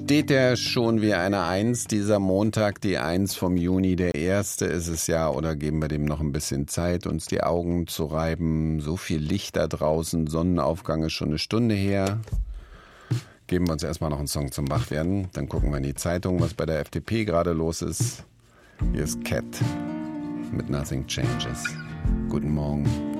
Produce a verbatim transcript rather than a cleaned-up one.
Steht der schon wie eine Eins, dieser Montag, die Eins vom Juni, der erste ist es ja, oder geben wir dem noch ein bisschen Zeit, uns die Augen zu reiben? So viel Licht da draußen, Sonnenaufgang ist schon eine Stunde her. Geben wir uns erstmal noch einen Song zum Wachwerden, dann gucken wir in die Zeitung, was bei der F D P gerade los ist. Hier ist Cat mit Nothing Changes. Guten Morgen.